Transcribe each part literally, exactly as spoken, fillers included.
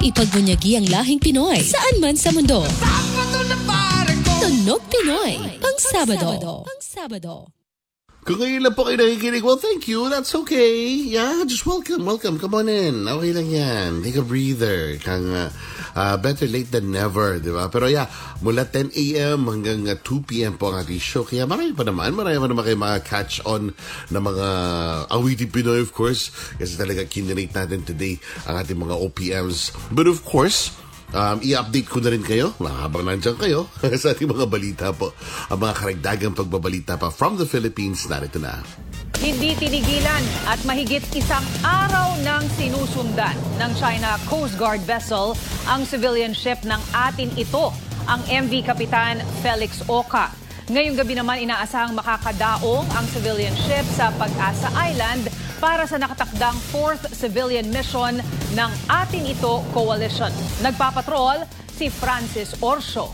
ipagbunyagi ang lahing Pinoy saan man sa mundo. Tunog Pinoy, pang Sabado. Pang Sabado. Kung ngayon lang po kayo nakikinig, well, thank you. That's okay. Yeah, just welcome, welcome. Come on in. Okay lang yan. Take a breather. Kang, uh, uh, better late than never, di ba? Pero yeah, mula ten a.m. hanggang uh, two p.m. po ang ating show. Kaya marami pa naman. Marami pa naman kayo mga catch-on na mga awiting Pinoy, of course. Kasi talaga kinirate natin today ang ating mga O P Ms. But of course, Um, i-update ko na rin kayo habang nandiyan kayo sa ating mga balita po. Ang mga karagdagang pagbabalita pa from the Philippines, narito na. Hindi tinigilan at mahigit isang araw nang sinusundan ng China Coast Guard vessel ang civilian ship ng atin ito, ang M V Kapitan Felix Oca. Ngayong gabi naman inaasahang makakadaong ang civilian ship sa Pag-asa Island para sa nakatakdang fourth civilian mission ng atin ito coalition. Nagpapatrol si Francis Orsio.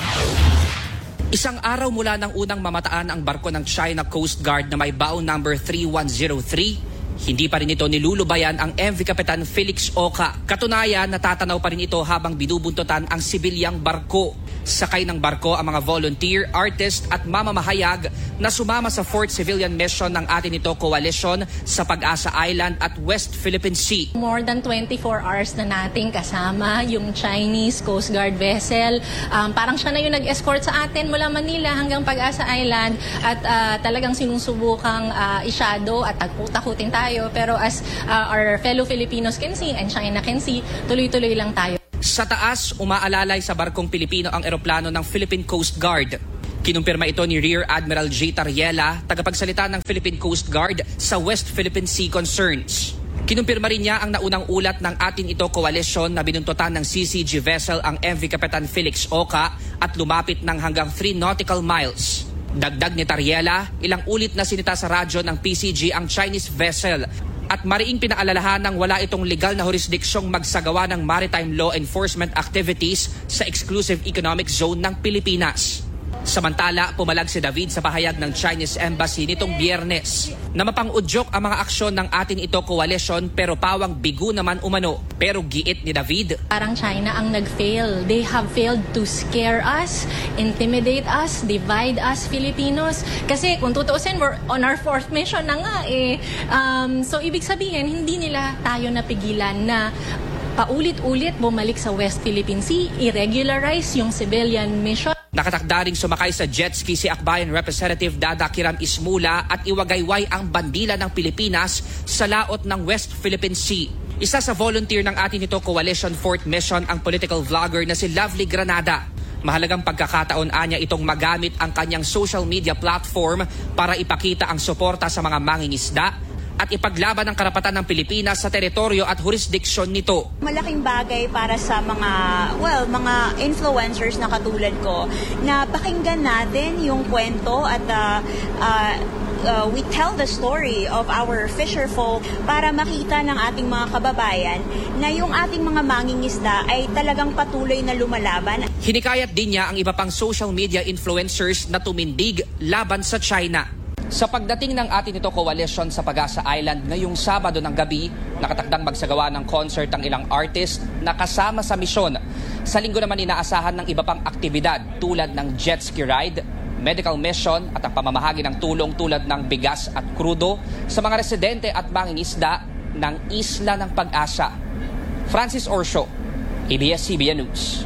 Isang araw mula nang unang mamataan ang barko ng China Coast Guard na may baon number three one zero three, hindi pa rin ito nilulubayan ang M V Kapitan Felix Oca. Katunayan, natatanaw pa rin ito habang binubuntutan ang sibilyang barko. Sakay ng barko ang mga volunteer, artist at mamamahayag na sumama sa fourth civilian mission ng atin ito coalition sa Pag-asa Island at West Philippine Sea. More than twenty-four hours na nating kasama yung Chinese Coast Guard vessel. Um, parang siya na yung nag-escort sa atin mula Manila hanggang Pag-asa Island at uh, talagang sinusubukang uh, i-shadow at takot-takutin tayo. Pero as uh, our fellow Filipinos can see and China can see, tuloy-tuloy lang tayo. Sa taas, umaalalay sa barkong Pilipino ang eroplano ng Philippine Coast Guard. Kinumpirma ito ni Rear Admiral J. Tariela, tagapagsalita ng Philippine Coast Guard sa West Philippine Sea Concerns. Kinumpirma rin niya ang naunang ulat ng atin ito coalition na binuntutan ng C C G vessel ang M V Kapitan Felix Oca at lumapit ng hanggang three nautical miles. Dagdag ni Tariela, ilang ulit na sinita sa radyo ng P C G ang Chinese vessel at mariing pinaalalahan ng wala itong legal na jurisdiksyong magsagawa ng maritime law enforcement activities sa exclusive economic zone ng Pilipinas. Samantala, pumalag si David sa pahayag ng Chinese Embassy nitong Biyernes na mapang-udyok ang mga aksyon ng atin ito coalition pero pawang bigo naman umano. Pero giit ni David, parang China ang nag-fail. They have failed to scare us, intimidate us, divide us Filipinos. Kasi kung tutuusin, we're on our fourth mission na nga eh. Um, so ibig sabihin, hindi nila tayo napigilan na paulit-ulit bumalik sa West Philippine Sea, i-regularize yung civilian mission. Nakatakda ring sumakay sa jet ski si Akbayan Representative Dada Kiram Ismula at iwagayway ang bandila ng Pilipinas sa laot ng West Philippine Sea. Isa sa volunteer ng atin ito coalition fourth mission ang political vlogger na si Lovely Granada. Mahalagang pagkakataon anya itong magamit ang kanyang social media platform para ipakita ang suporta sa mga mangingisda at ipaglaban ang karapatan ng Pilipinas sa teritoryo at jurisdiksyon nito. Malaking bagay para sa mga, well, mga influencers na katulad ko na pakinggan natin yung kwento at uh, uh, uh, we tell the story of our fisherfolk para makita ng ating mga kababayan na yung ating mga mangingisda ay talagang patuloy na lumalaban. Hinikayat din niya ang iba pang social media influencers na tumindig laban sa China. Sa pagdating ng atin ito coalition sa Pag-asa Island ngayong Sabado ng gabi, nakatakdang magsagawa ng concert ang ilang artist na kasama sa misyon. Sa linggo naman inaasahan ng iba pang aktibidad tulad ng jet ski ride, medical mission at ang pamamahagi ng tulong tulad ng bigas at krudo sa mga residente at mangingisda ng Isla ng Pag-asa. Francis Orsio, A B S C B N News.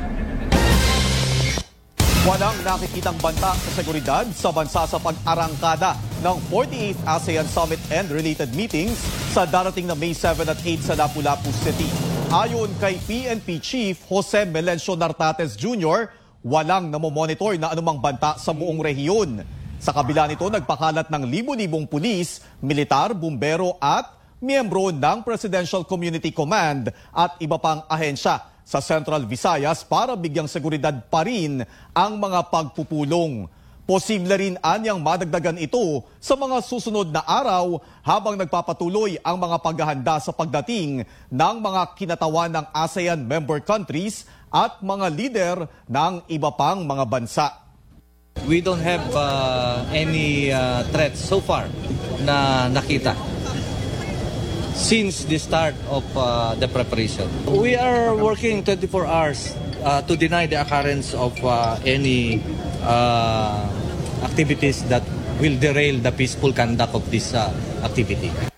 Walang nakikitang banta sa seguridad sa bansa sa pag-arangkada ng forty-eighth ASEAN Summit and related meetings sa darating na May seven at eight sa Lapu-Lapu City. Ayon kay P N P Chief Jose Melencio Nartates Junior, walang namomonitor na anumang banta sa buong rehiyon. Sa kabila nito, nagpakalat ng libo-libong pulis, militar, bumbero at miyembro ng Presidential Community Command at iba pang ahensya sa Central Visayas para bigyang seguridad pa rin ang mga pagpupulong. Posible rin anyang madagdagan ito sa mga susunod na araw habang nagpapatuloy ang mga paghahanda sa pagdating ng mga kinatawan ng ASEAN member countries at mga lider ng iba pang mga bansa. We don't have uh, any uh, threats so far na nakita. since the start of uh, the preparation. We are working twenty-four hours uh, to deny the occurrence of uh, any uh, activities that will derail the peaceful conduct of this uh, activity.